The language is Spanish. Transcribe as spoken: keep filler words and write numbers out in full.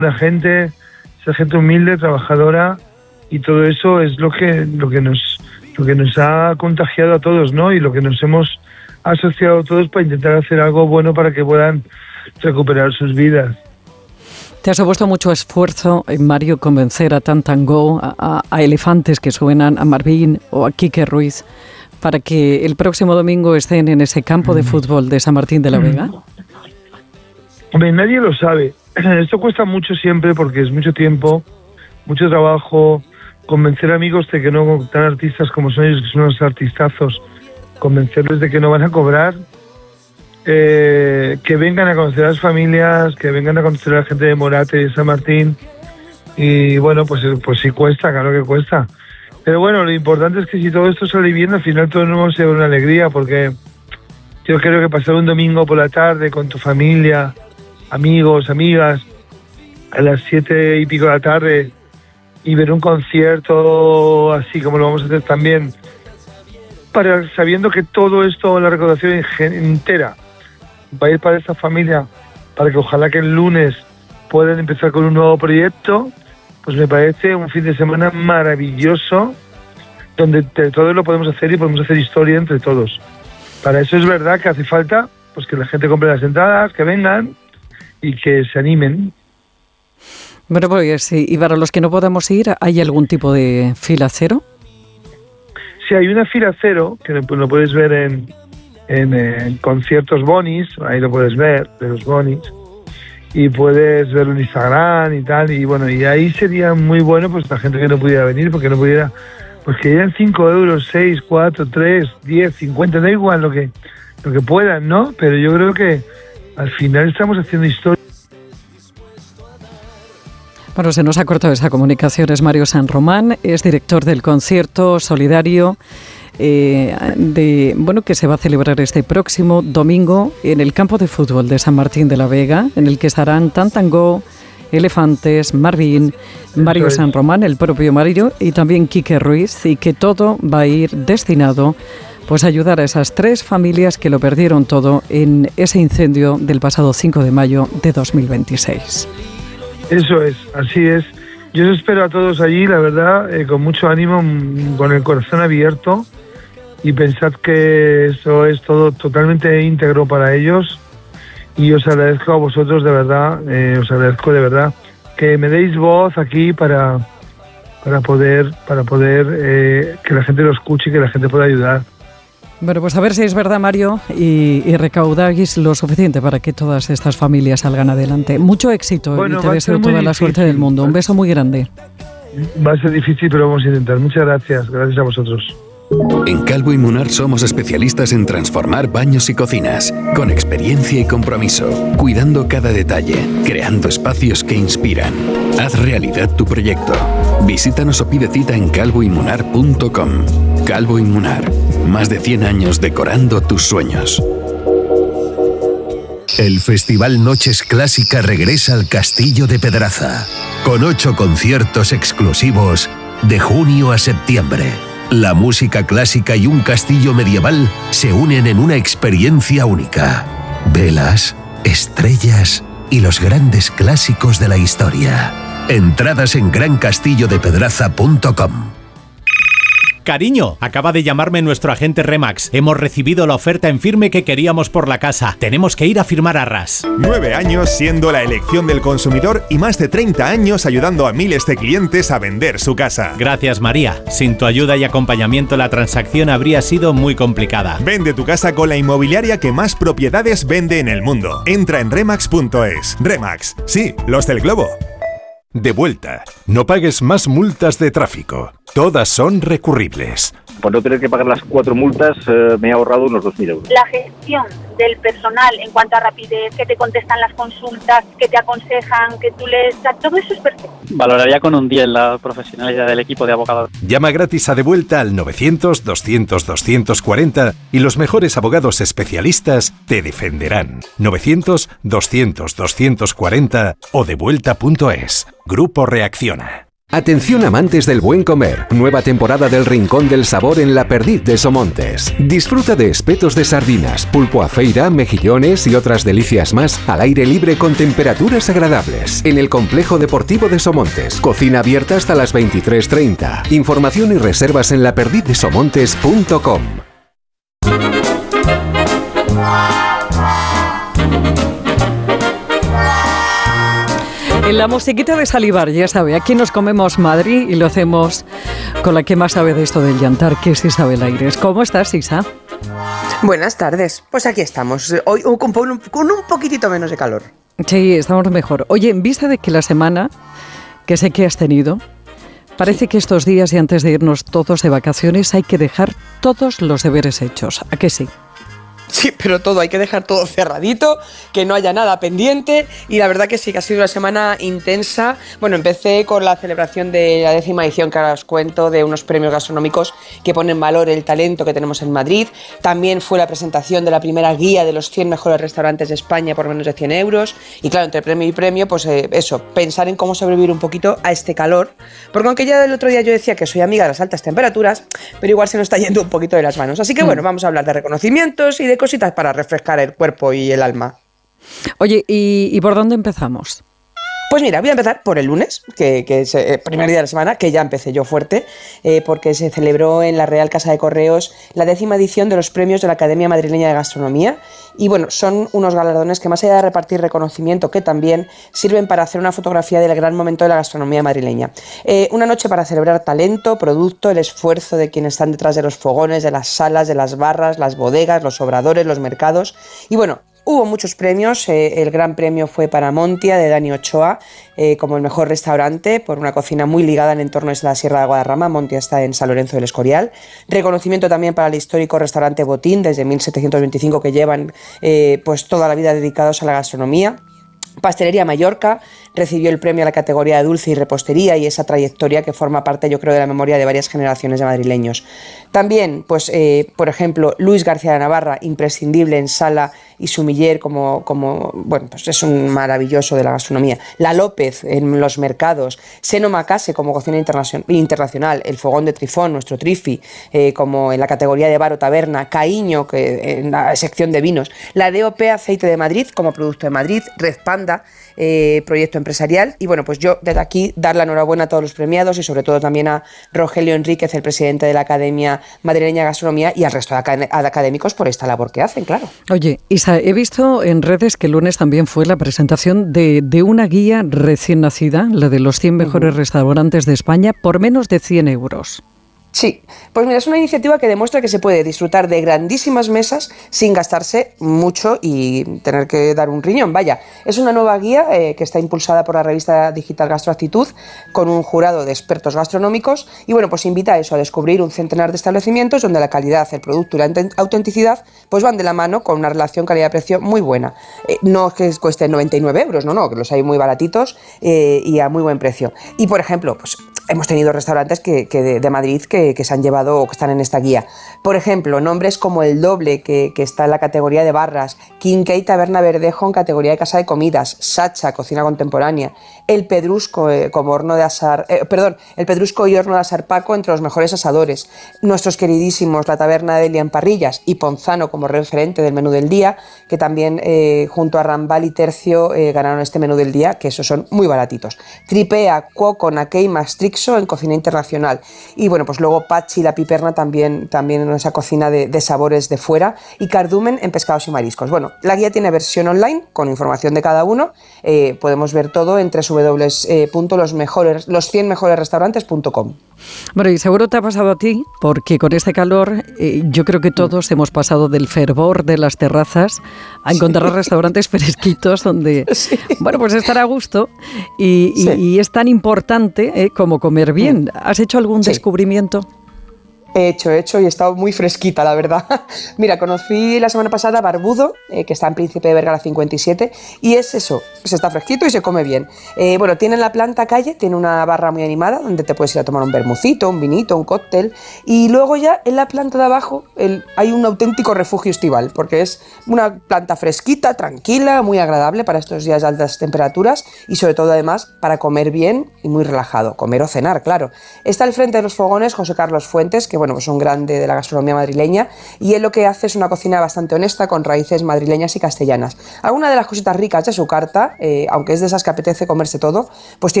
La gente, esa gente humilde, trabajadora, y todo eso es lo que lo que nos lo que nos ha contagiado a todos, ¿no? Y lo que nos hemos asociado todos para intentar hacer algo bueno para que puedan recuperar sus vidas. ¿Te ha supuesto mucho esfuerzo, Mario, convencer a Tantango, a, a Elefantes que suenan, a Marvín o a Quique Ruiz, para que el próximo domingo estén en ese campo de fútbol de San Martín de la Vega? Hombre, nadie lo sabe. Esto cuesta mucho siempre porque es mucho tiempo, mucho trabajo, convencer a amigos de que no, tan artistas como son ellos, que son unos artistazos, convencerles de que no van a cobrar, eh, que vengan a conocer a las familias, que vengan a conocer a la gente de Morate y de San Martín. Y bueno, pues, pues sí cuesta, claro que cuesta. Pero bueno, lo importante es que si todo esto sale bien, al final todo no sea una alegría, porque yo creo que pasar un domingo por la tarde con tu familia, amigos, amigas, a las siete y pico de la tarde, y ver un concierto así como lo vamos a hacer también, para sabiendo que todo esto, la recaudación entera, va a ir para esta familia, para que ojalá que el lunes puedan empezar con un nuevo proyecto, pues me parece un fin de semana maravilloso, donde entre todos lo podemos hacer y podemos hacer historia entre todos. Para eso es verdad que hace falta pues que la gente compre las entradas, que vengan y que se animen. Bueno, pues sí, y para los que no podamos ir, ¿hay algún tipo de fila cero? Sí, hay una fila cero, que lo, lo puedes ver en, en, en conciertos bonis, ahí lo puedes ver, de los bonis, y puedes verlo en Instagram y tal, y bueno, y ahí sería muy bueno pues la gente que no pudiera venir, porque no pudiera, pues que dieran cinco euros, seis, cuatro, tres, diez, cincuenta, da igual lo que, lo que puedan, ¿no? Pero yo creo que al final estamos haciendo historia. Bueno, se nos ha cortado esa comunicación. Es Mario San Román, es director del concierto solidario eh, de bueno que se va a celebrar este próximo domingo en el campo de fútbol de San Martín de la Vega, en el que estarán Tantango, Elefantes, Marvín, Mario es. San Román, el propio Mario, y también Quique Ruiz, y que todo va a ir destinado pues a ayudar a esas tres familias que lo perdieron todo en ese incendio del pasado cinco de mayo de dos mil veintiséis. Eso es, así es. Yo os espero a todos allí, la verdad, eh, con mucho ánimo, con el corazón abierto, y pensad que eso es todo totalmente íntegro para ellos, y os agradezco a vosotros de verdad, eh, os agradezco de verdad que me deis voz aquí para, para poder, para poder eh, que la gente lo escuche y que la gente pueda ayudar. Bueno, pues a ver si es verdad, Mario, y, y recaudáis lo suficiente para que todas estas familias salgan adelante. Mucho éxito, bueno, y te deseo toda difícil. La suerte del mundo. Un beso muy grande. Va a ser difícil, pero vamos a intentar. Muchas gracias. Gracias a vosotros. En Calvo y Munar somos especialistas en transformar baños y cocinas, con experiencia y compromiso, cuidando cada detalle, creando espacios que inspiran. Haz realidad tu proyecto. Visítanos o pide cita en calvo y munar punto com. Calvo y Munar, más de cien años decorando tus sueños. El Festival Noches Clásica regresa al Castillo de Pedraza, con ocho conciertos exclusivos de junio a septiembre. La música clásica y un castillo medieval se unen en una experiencia única. Velas, estrellas y los grandes clásicos de la historia. Entradas en gran castillo de pedraza punto com. Cariño, acaba de llamarme nuestro agente Remax. Hemos recibido la oferta en firme que queríamos por la casa. Tenemos que ir a firmar arras. Nueve años siendo la elección del consumidor y más de treinta años ayudando a miles de clientes a vender su casa. Gracias, María. Sin tu ayuda y acompañamiento la transacción habría sido muy complicada. Vende tu casa con la inmobiliaria que más propiedades vende en el mundo. Entra en remax punto es. Remax, sí, los del globo. De vuelta. No pagues más multas de tráfico. Todas son recurribles. Por no tener que pagar las cuatro multas, eh, me he ahorrado unos dos mil euros. La gestión del personal en cuanto a rapidez, que te contestan las consultas, que te aconsejan, que tú les... Todo eso es perfecto. Valoraría con un diez la profesionalidad del equipo de abogados. Llama gratis a De Vuelta al novecientos, doscientos, doscientos cuarenta y los mejores abogados especialistas te defenderán. novecientos, doscientos, doscientos cuarenta o devuelta punto es. Grupo Reacciona. Atención amantes del buen comer, nueva temporada del Rincón del Sabor en La Perdiz de Somontes. Disfruta de espetos de sardinas, pulpo a feira, mejillones y otras delicias más al aire libre con temperaturas agradables. En el Complejo Deportivo de Somontes, cocina abierta hasta las veintitrés treinta. Información y reservas en la perdiz de somontes punto com. En la musiquita de salivar, ya sabe, aquí nos comemos Madrid y lo hacemos con la que más sabe de esto del llantar, que es Isabel Aires. ¿Cómo estás, Isa? Buenas tardes, pues aquí estamos, hoy con un, con un poquitito menos de calor. Sí, estamos mejor. Oye, en vista de que la semana que sé que has tenido, parece sí. que estos días y antes de irnos todos de vacaciones hay que dejar todos los deberes hechos, ¿a que sí? Sí, pero todo, hay que dejar todo cerradito, que no haya nada pendiente y la verdad que sí, que ha sido una semana intensa. Bueno, empecé con la celebración de la décima edición que ahora os cuento de unos premios gastronómicos que ponen en valor el talento que tenemos en Madrid. También fue la presentación de la primera guía de los cien mejores restaurantes de España por menos de cien euros y claro, entre premio y premio, pues eh, eso, pensar en cómo sobrevivir un poquito a este calor, porque aunque ya el otro día yo decía que soy amiga de las altas temperaturas, pero igual se nos está yendo un poquito de las manos. Así que bueno, vamos a hablar de reconocimientos y de cositas para refrescar el cuerpo y el alma. Oye, ¿y, y por dónde empezamos? Pues mira, voy a empezar por el lunes, que, que es el primer día de la semana, que ya empecé yo fuerte, eh, porque se celebró en la Real Casa de Correos la décima edición de los premios de la Academia Madrileña de Gastronomía. Y bueno, son unos galardones que más allá de repartir reconocimiento, que también sirven para hacer una fotografía del gran momento de la gastronomía madrileña. Eh, una noche para celebrar talento, producto, el esfuerzo de quienes están detrás de los fogones, de las salas, de las barras, las bodegas, los obradores, los mercados. Y bueno, hubo muchos premios, eh, el gran premio fue para Montia de Dani Ochoa eh, como el mejor restaurante por una cocina muy ligada al entorno de la Sierra de Guadarrama. Montia está en San Lorenzo del Escorial. Reconocimiento también para el histórico restaurante Botín desde mil setecientos veinticinco que llevan eh, pues toda la vida dedicados a la gastronomía. Pastelería Mallorca recibió el premio a la categoría de dulce y repostería y esa trayectoria que forma parte, yo creo, de la memoria de varias generaciones de madrileños. También, pues, eh, por ejemplo, Luis García de Navarra, imprescindible en Sala y Sumiller, como, como, bueno, pues es un maravilloso de la gastronomía. La López en los mercados, Seno Macase como cocina internacional, el Fogón de Trifón, nuestro Trifi, eh, como en la categoría de bar o taberna, Caíño, que en la sección de vinos, la D O P Aceite de Madrid como producto de Madrid, Red Panda, eh, proyecto empresarial. Y bueno, pues yo desde aquí dar la enhorabuena a todos los premiados y sobre todo también a Rogelio Enríquez, el presidente de la Academia Madrileña de Gastronomía, y al resto de, acad- de académicos por esta labor que hacen, claro. Oye, Isa, he visto en redes que el lunes también fue la presentación de, de una guía recién nacida, la de los cien mejores uh-huh. restaurantes de España, por menos de cien euros. Sí, pues mira, es una iniciativa que demuestra que se puede disfrutar de grandísimas mesas sin gastarse mucho y tener que dar un riñón. Vaya, es una nueva guía eh, que está impulsada por la revista digital Gastroactitud con un jurado de expertos gastronómicos y bueno, pues invita a eso, a descubrir un centenar de establecimientos donde la calidad, el producto y la autenticidad pues van de la mano con una relación calidad-precio muy buena. Eh, no es que cueste noventa y nueve euros, no, no, que los hay muy baratitos eh, y a muy buen precio. Y por ejemplo, pues hemos tenido restaurantes que, que de, de Madrid que, que se han llevado o que están en esta guía. Por ejemplo, nombres como El Doble, que, que está en la categoría de barras, Quinqué Taberna Verdejo en categoría de casa de comidas, Sacha, cocina contemporánea, El Pedrusco eh, como horno de asar, eh, perdón, El Pedrusco y horno de asar Paco entre los mejores asadores, nuestros queridísimos La Taberna de Elia en parrillas y Ponzano como referente del menú del día, que también eh, junto a Rambal y Tercio eh, ganaron este menú del día, que esos son muy baratitos. Tripea, Cuoco, Naquei, Mastrixo en cocina internacional y bueno, pues luego Pachi La Piperna también, también en esa cocina de, de sabores de fuera y Cardumen en pescados y mariscos. Bueno, la guía tiene versión online con información de cada uno, eh, podemos ver todo en doble u doble u doble u punto los mejores los cien mejores restaurantes punto com. Bueno, y seguro te ha pasado a ti, porque con este calor eh, yo creo que todos mm. hemos pasado del fervor de las terrazas a encontrar sí. restaurantes fresquitos donde, sí. bueno, pues estar a gusto y, y, sí. y es tan importante eh, como comer bien. ¿Has hecho algún sí. descubrimiento? He hecho, he hecho y he estado muy fresquita, la verdad. Mira, conocí la semana pasada Barbudo, eh, que está en Príncipe de Vergara cincuenta y siete, y es eso, se está fresquito y se come bien. Eh, bueno, tiene en la planta calle, tiene una barra muy animada donde te puedes ir a tomar un bermucito, un vinito, un cóctel, y luego ya en la planta de abajo el, hay un auténtico refugio estival, porque es una planta fresquita, tranquila, muy agradable para estos días de altas temperaturas y sobre todo además para comer bien y muy relajado, comer o cenar, claro. Está al frente de los fogones José Carlos Fuentes, que bueno, pues un grande de la gastronomía madrileña, y él lo que hace es una cocina bastante honesta con raíces madrileñas y castellanas. Alguna de las cositas ricas de su carta, eh, aunque es de esas que apetece comerse todo, pues tiene